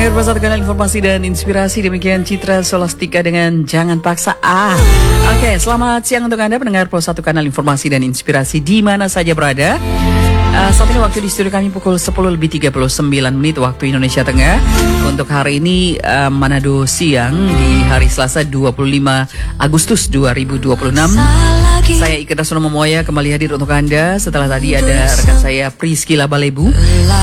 Satu kanal informasi dan inspirasi, demikian Citra Solastika dengan Jangan Paksa. Oke, selamat siang untuk Anda pendengar satu kanal informasi dan inspirasi di mana saja berada. Saat ini waktu di studio kami pukul 10:39 waktu Indonesia Tengah. Untuk hari ini Manado siang di hari Selasa 25 Agustus 2026. Saya Ika Dasuna Momoya kembali hadir untuk Anda setelah tadi ada rekan saya Priscila Balebu